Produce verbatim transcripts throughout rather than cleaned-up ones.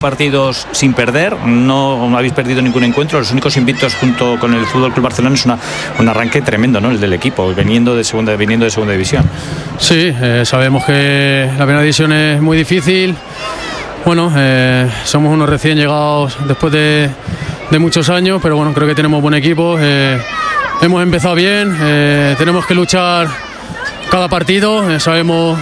Partidos sin perder, no, no habéis perdido ningún encuentro, los únicos invictos junto con el Fútbol Club Barcelona. Es una, un arranque tremendo, ¿no? El del equipo, viniendo de segunda, viniendo de segunda división. Sí, eh, sabemos que la primera división es muy difícil. Bueno, eh, somos unos recién llegados después de, de muchos años, pero bueno, creo que tenemos buen equipo. Eh, hemos empezado bien, eh, tenemos que luchar cada partido. Eh, sabemos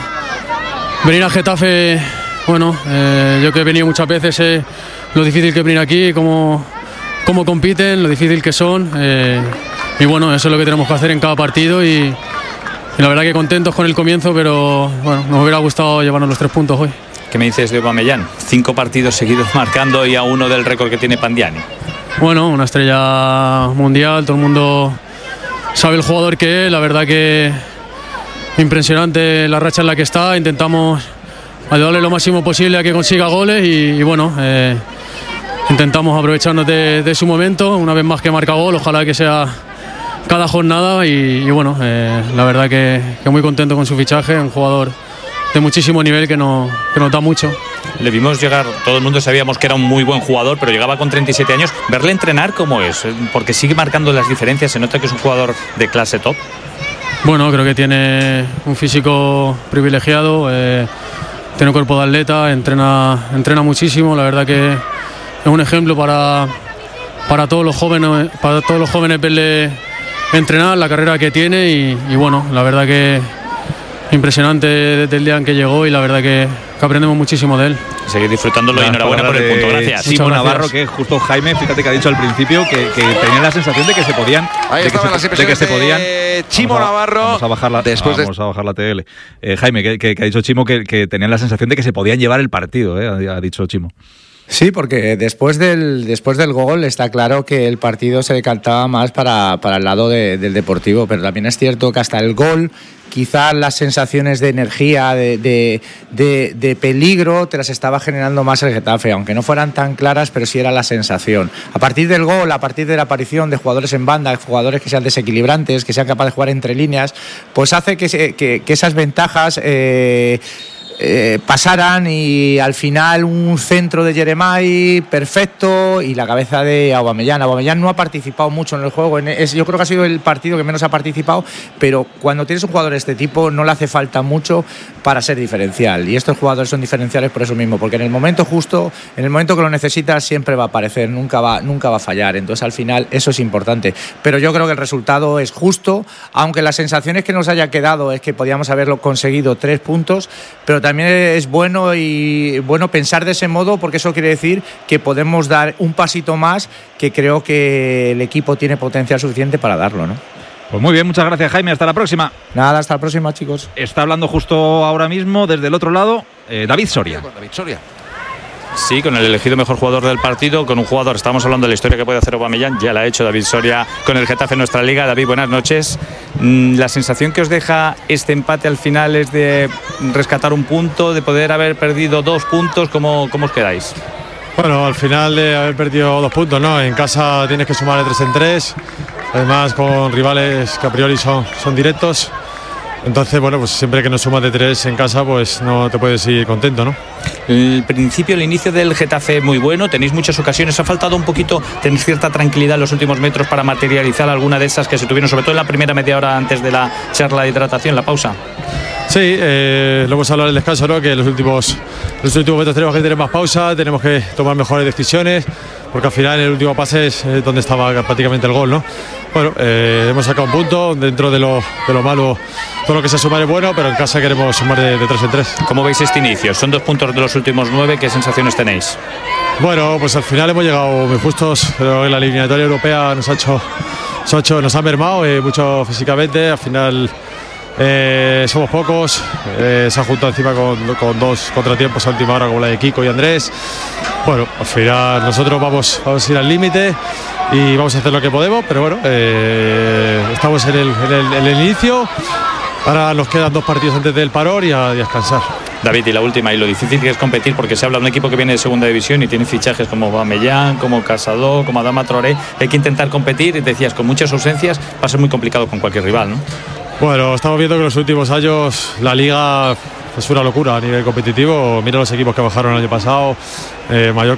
venir a Getafe. Bueno, eh, yo que he venido muchas veces, sé eh, lo difícil que es venir aquí, cómo, cómo compiten, lo difícil que son. Eh, y bueno, eso es lo que tenemos que hacer en cada partido. Y, y la verdad que contentos con el comienzo, pero bueno, nos hubiera gustado llevarnos los tres puntos hoy. ¿Qué me dices de Aubameyang? Cinco partidos seguidos marcando y a uno del récord que tiene Pandiani. Bueno, una estrella mundial, todo el mundo sabe el jugador que es. La verdad que impresionante la racha en la que está. Intentamos ayudarle lo máximo posible a que consiga goles y, y bueno, eh, intentamos aprovecharnos de, de su momento, una vez más que marca gol, ojalá que sea cada jornada y, y bueno, eh, la verdad que, que muy contento con su fichaje, un jugador de muchísimo nivel que, no, que nos da mucho. Le vimos llegar, todo el mundo sabíamos que era un muy buen jugador, pero llegaba con treinta y siete años. Verle entrenar, ¿cómo es? Porque sigue marcando las diferencias, se nota que es un jugador de clase top. Bueno, creo que tiene un físico privilegiado, eh, tiene un cuerpo de atleta, entrena, entrena muchísimo. La verdad que es un ejemplo para, para todos los jóvenes, para todos los jóvenes verle entrenar, la carrera que tiene y, y bueno, la verdad que impresionante desde el día en que llegó y la verdad que, que aprendemos muchísimo de él. Seguir disfrutándolo y enhorabuena por el punto. Gracias. Chimo Navarro, que justo Jaime, fíjate que ha dicho al principio que, que tenía la sensación de que se podían. Ahí de que estaban se, las de que se podían. De Chimo vamos a, Navarro. Vamos a bajar la, después vamos de... a bajar la T L. Eh, Jaime, que, que, que ha dicho Chimo que, que tenían la sensación de que se podían llevar el partido, eh, ha dicho Chimo. Sí, porque después del después del gol está claro que el partido se decantaba más para, para el lado de, del Deportivo, pero también es cierto que hasta el gol quizás las sensaciones de energía, de, de, de, de peligro, te las estaba generando más el Getafe, aunque no fueran tan claras, pero sí era la sensación. A partir del gol, a partir de la aparición de jugadores en banda, jugadores que sean desequilibrantes, que sean capaces de jugar entre líneas, pues hace que, que, que esas ventajas Eh, Eh, pasaran y al final un centro de Jeremai perfecto y la cabeza de Aubameyang. Aubameyang no ha participado mucho en el juego, es, yo creo que ha sido el partido que menos ha participado, pero cuando tienes un jugador de este tipo no le hace falta mucho para ser diferencial y estos jugadores son diferenciales por eso mismo, porque en el momento justo, en el momento que lo necesitas siempre va a aparecer, nunca va, nunca va a fallar, entonces al final eso es importante, pero yo creo que el resultado es justo, aunque las sensaciones que nos haya quedado es que podíamos haberlo conseguido tres puntos, pero también También es bueno y bueno pensar de ese modo porque eso quiere decir que podemos dar un pasito más que creo que el equipo tiene potencial suficiente para darlo, ¿no? Pues muy bien, muchas gracias Jaime, hasta la próxima. Nada, hasta la próxima, chicos. Está hablando justo ahora mismo desde el otro lado eh, David Soria. David Soria. Sí, con el elegido mejor jugador del partido, con un jugador, estamos hablando de la historia que puede hacer Aubameyang, ya la ha hecho David Soria con el Getafe en nuestra liga. David, buenas noches. La sensación que os deja este empate al final es de rescatar un punto, de poder haber perdido dos puntos, ¿cómo, cómo os quedáis? Bueno, al final de haber perdido dos puntos, ¿no? En casa tienes que sumar de tres en tres, además con rivales que a priori son, son directos. Entonces, bueno, pues siempre que nos sumas de tres en casa, pues no te puedes ir contento, ¿no? El principio, el inicio del Getafe muy bueno, tenéis muchas ocasiones, ha faltado un poquito tener cierta tranquilidad en los últimos metros para materializar alguna de esas que se tuvieron, sobre todo en la primera media hora antes de la charla de hidratación, la pausa. Sí, eh, lo hemos hablado en el descanso, ¿no? Que en los últimos, los últimos metros tenemos que tener más pausa, tenemos que tomar mejores decisiones, porque al final en el último pase es eh, donde estaba prácticamente el gol, ¿no? Bueno, eh, hemos sacado un punto, dentro de lo, de lo malo, todo lo que se suma es bueno, pero en casa queremos sumar de, de tres en tres. ¿Cómo veis este inicio? Son dos puntos de los últimos nueve, ¿qué sensaciones tenéis? Bueno, pues al final hemos llegado muy justos, pero en la eliminatoria europea nos ha hecho, nos ha, hecho, nos ha mermado eh, mucho físicamente, al final eh, somos pocos, eh, se ha juntado encima con, con dos contratiempos a última hora como la de Kiko y Andrés. Bueno, al final nosotros vamos, vamos a ir al límite y vamos a hacer lo que podemos, pero bueno, eh, estamos en el, en, el, en el inicio, ahora nos quedan dos partidos antes del parón y a, y a descansar. David, y la última, y lo difícil que es competir, porque se habla de un equipo que viene de segunda división y tiene fichajes como Aubameyang, como Casado, como Adama Traoré, hay que intentar competir, y decías, con muchas ausencias va a ser muy complicado con cualquier rival, ¿no? Bueno, estamos viendo que en los últimos años la Liga es una locura a nivel competitivo. Mira los equipos que bajaron el año pasado, eh, Mallorca